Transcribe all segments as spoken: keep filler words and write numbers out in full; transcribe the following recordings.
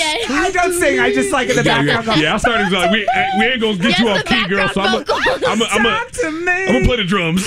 Okay. I don't sing. I just like in the Yeah, background. yeah, go, yeah, I started like we, we ain't gonna get Yes, you the off key, girl. So I'm background gonna I'm gonna Talk to me. I'm gonna play the drums.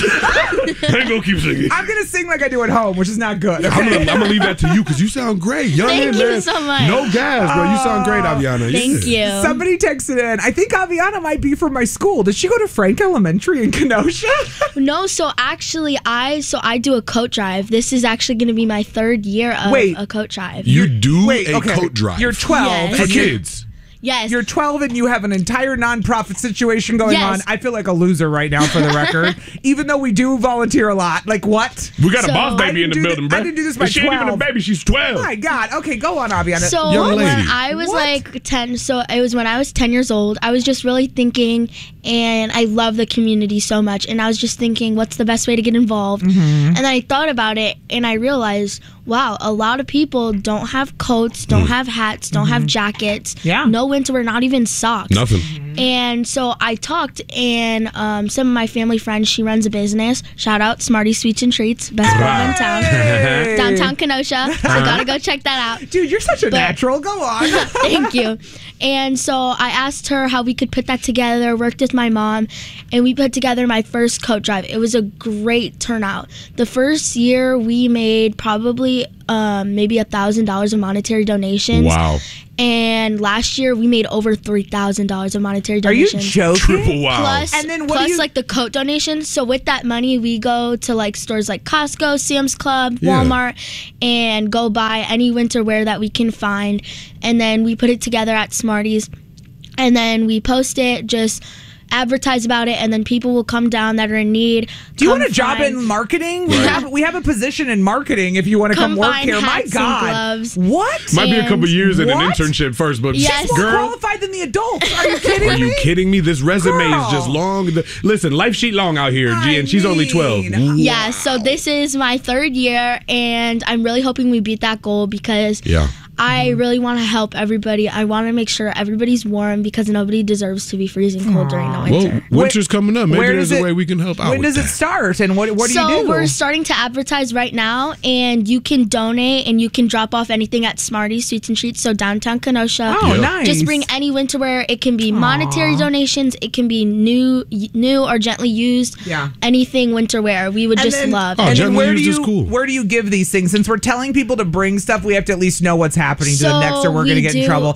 I ain't gonna keep singing. I'm gonna sing like I do at home, which is not good. I'm Okay? gonna, I'm gonna leave that to you because you sound great. Young Thank and you man. so much. No gas, girl. You sound great, Aviana. Thank Yeah. you. Somebody texted in. I think Aviana might be from my school. Did she go to Frank Elementary in Kenosha? No, so actually, I so I do a coat drive. This is actually going to be my third year of Wait. a coat drive. You do Wait, a okay. coat drive. You're twelve. Yes. for and you- kids. Yes. You're twelve and you have an entire nonprofit situation going Yes. on. I feel like a loser right now for the record, even though we do volunteer a lot. Like what? We got So- a boss I baby in didn't the do building, thi- bro. I didn't do this by She ain't even a twelve. baby. She's twelve. Oh my God. Okay, go on, Aviana. So Young when lady. I was What? like ten, so it was when I was ten years old. I was just really thinking, and I love the community so much, and I was just thinking, what's the best way to get involved? Mm-hmm. And then I thought about it, and I realized, wow, a lot of people don't have coats, don't have hats, don't have jackets, Yeah. no winter wear, not even socks. Nothing. And so I talked, and um, some of my family friends, she runs a business. Shout out Smarty Sweets and Treats, best club in town, Hey. downtown Kenosha. So gotta go check that out. Dude, you're such a natural. Go on. Thank you. And so I asked her how we could put that together, worked with my mom, and we put together my first coat drive. It was a great turnout. The first year we made probably um, maybe a thousand dollars of monetary donations. Wow. And last year we made over three thousand dollars of monetary Are you donations. joking? Triple wow. Plus, And then what do plus you- like the coat donations. So with that money, we go to like stores like Costco, Sam's Club, Yeah. Walmart, and go buy any winter wear that we can find. And then we put it together at Smarties, and then we post it, just advertise about it, and then people will come down that are in need. Do you come want a job find- in marketing? We Right. have we have a position in marketing if you want to come, Come work find here. My hats and God. gloves. What? Might be a And couple years in an what? internship first, but Yes. More girl. qualified than the adults. Are you kidding Are me? you kidding me? This resume Girl. is just long. The- Listen, life sheet long out here, G, I and she's only twelve. mean- Yeah, so this is my third year, and I'm really hoping we beat that goal because Yeah. I really want to help everybody. I want to make sure everybody's warm because nobody deserves to be freezing cold during the winter. Well, winter's coming up. Maybe Where there's does a it- way we can help out. When with does it that. start and what what do so you do? we're starting to advertise right now, and you can donate and you can drop off anything at Smarties Sweets and Treats. So downtown Kenosha. Oh, Yeah. nice. Just bring any winter wear. It can be monetary donations. It can be new, new or gently used. Yeah. Anything winter wear, we would And just then- love. Oh, and then gently where do used is you cool. where do you give these things? Since we're telling people to bring stuff, we have to at least know what's happening to the So next, or we're we going to get in do- trouble.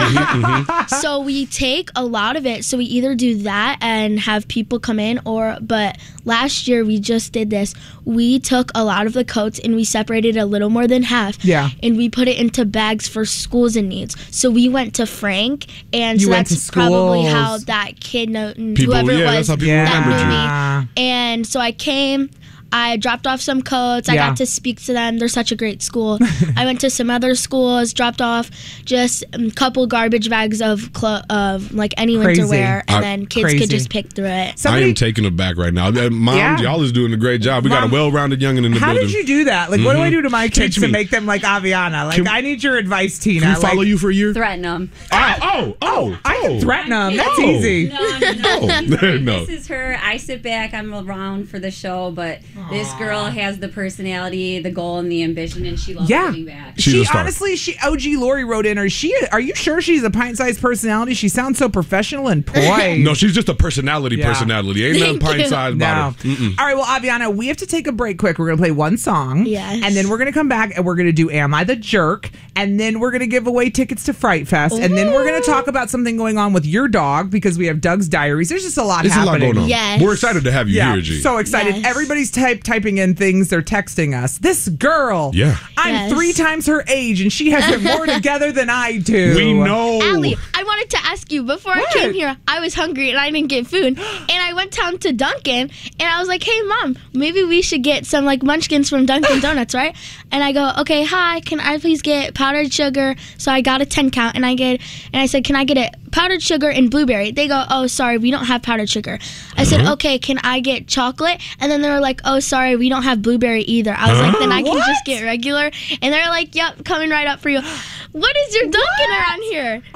So we take a lot of it. So we either do that and have people come in, or but last year we just did this. We took a lot of the coats and we separated a little more than half. Yeah. And we put it into bags for schools in needs. So we went to Frank, and You so went that's to probably schools. how that kid, know, People- whoever yeah, it was, that's how people that remembered knew you. Yeah. me. And so I came. I dropped off some coats. I Yeah. got to speak to them. They're such a great school. I went to some other schools, dropped off just a couple garbage bags of clo- of like any Crazy. winter wear, and I- then kids Crazy. could just pick through it. I Somebody, am taken aback right now. Uh, Mom, Yeah. y'all is doing a great job. We got Mom, a well-rounded youngin' in the how building. did you do that? Like, what do I do to my kids Teach to me. make them like Aviana? Like, Can- I need your advice, Tina. Can we follow like, you for a year? Threaten them. Oh, oh, oh, I can oh. threaten them. That's Oh. easy. No, no, no. Oh, She's- no. This is her. I sit back. I'm around for the show, but this girl has the personality, the goal, and the ambition, and she loves Yeah. giving back. She's she a star. honestly, she O G Lori wrote in. Are she? Are you sure she's a pint-sized personality? She sounds so professional and poised. No, she's just a personality. Yeah. Personality. Ain't nothing Thank you. pint-sized No. about her. Mm-mm. All right, well, Aviana, we have to take a break quick. We're going to play one song. Yes. And then we're going to come back and we're going to do Am I the Jerk? And then we're going to give away tickets to Fright Fest. And then we're going to talk about something going on with your dog because we have Doug's Diaries. There's just a lot There's a lot happening. going on. Yes. We're excited to have you Yeah, here, G. so excited. Yes. Everybody's type, typing in things. They're texting us. This girl. Yeah. I'm Yes. three times her age and she has it more together than I do. we know. Allie, I wanted to ask you before What? I came here. I was hungry and I didn't get food, and I went down to Dunkin' and I was like, "Hey, Mom, maybe we should get some like Munchkins from Dunkin' Donuts, right?" And I go, "Okay, hi, can I please get powdered sugar?" So I got a ten count, and I get, and I said, "Can I get it powdered sugar and blueberry?" They go, "Oh, sorry, we don't have powdered sugar." I said, Uh-huh. "Okay, can I get chocolate?" And then they were like, "Oh, sorry, we don't have blueberry either." I was like, "Then I can What? just get regular." And they're like, "Yep, coming right up for you." What is your Dunkin' around here? Ah,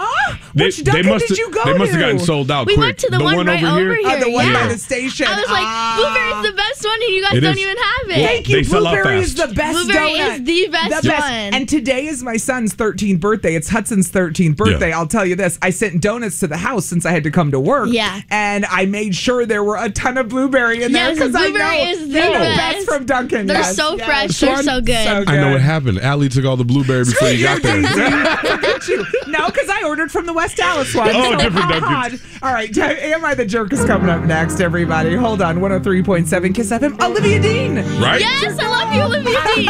They, Which they Dunkin' must did you go have, They must have to? gotten sold out We quick. went to the, one, right over over here. here. Oh, the one yeah. by the station. I was like, Ah. Blueberry's the best one, and you guys It don't is. even have it. Well, Thank you. They sell out Blueberry is fast. the best Blueberry donut. is the best one. And today is my son's thirteenth birthday. It's Hudson's thirteenth birthday. Yeah. I'll tell you this. I sent donuts to the house since I had to come to work. Yeah. And I made sure there were a ton of blueberry in there Yes, because I blueberry know is the they're the best. best from Dunkin'. They're Yes, so yes. fresh. They're so good. So I know good. what happened. Allie took all the blueberry before you got there. Did you? No, because I ordered from the West Dallas one. Oh, so different ha, ha. Dunkin'. All right, t- Am I the Jerk is coming up next, everybody. Hold on, one oh three point seven Kiss F M. Olivia Dean. Right? Yes, I love you, Olivia Dean.